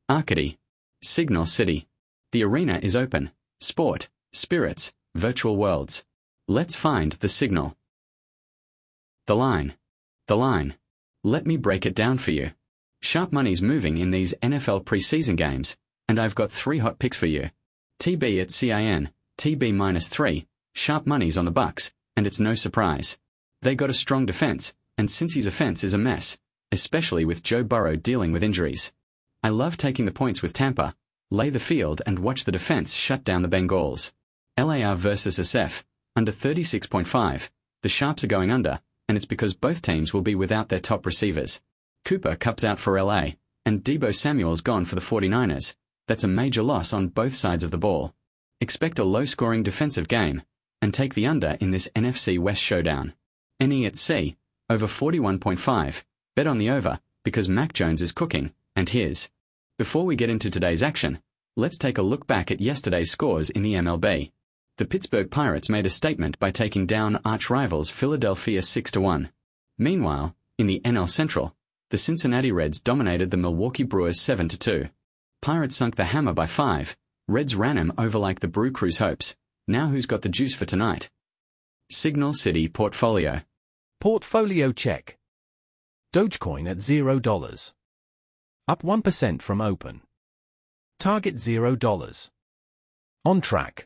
Arcady. Signal City. The arena is open. Sport, spirits, virtual worlds. Let's find the signal. The line. The line. Let me break it down for you. Sharp money's moving in these NFL preseason games, and I've got 3 hot picks for you. TB at CIN, TB -3, sharp money's on the Bucks, and it's no surprise. They got a strong defense, and Cincy's offense is a mess, especially with Joe Burrow dealing with injuries. I love taking the points with Tampa, lay the field and watch the defense shut down the Bengals. LAR versus SF, under 36.5, the Sharps are going under, and it's because both teams will be without their top receivers. Cooper Kupp's out for LA, and Deebo Samuel's gone for the 49ers. That's a major loss on both sides of the ball. Expect a low-scoring defensive game, and take the under in this NFC West showdown. NE at C, over 41.5, bet on the over, because Mac Jones is cooking, and his. Before we get into today's action, let's take a look back at yesterday's scores in the MLB. The Pittsburgh Pirates made a statement by taking down arch-rivals Philadelphia 6-1. Meanwhile, in the NL Central, the Cincinnati Reds dominated the Milwaukee Brewers 7-2. Pirates sunk the hammer by 5, Reds ran him over like the Brew Crew's hopes. Now who's got the juice for tonight? Signal City Portfolio. Portfolio check. Dogecoin at $0. Up 1% from open. Target $0. On track.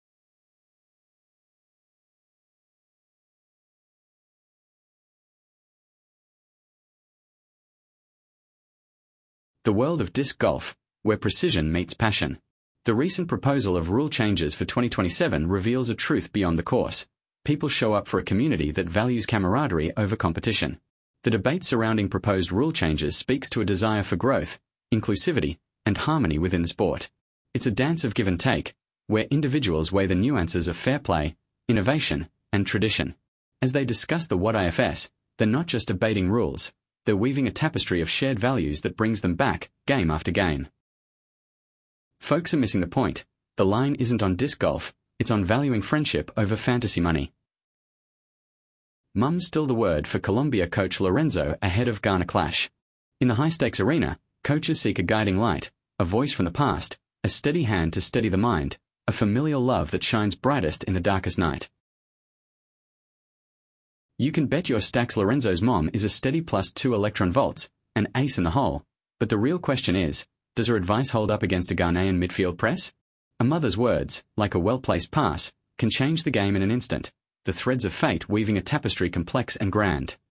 The world of disc golf, where precision meets passion. The recent proposal of rule changes for 2027 reveals a truth beyond the course. People show up for a community that values camaraderie over competition. The debate surrounding proposed rule changes speaks to a desire for growth, inclusivity, and harmony within the sport. It's a dance of give and take, where individuals weigh the nuances of fair play, innovation, and tradition. As they discuss the What IFS, they're not just debating rules, they're weaving a tapestry of shared values that brings them back, game after game. Folks are missing the point. The line isn't on disc golf, it's on valuing friendship over fantasy money. Mum's still the word for Columbia coach Lorenzo ahead of Ghana clash. In the high-stakes arena, coaches seek a guiding light, a voice from the past, a steady hand to steady the mind, a familial love that shines brightest in the darkest night. You can bet your stacks Lorenzo's mom is a steady +2 electron volts, an ace in the hole, but the real question is, does her advice hold up against a Ghanaian midfield press? A mother's words, like a well-placed pass, can change the game in an instant, the threads of fate weaving a tapestry complex and grand.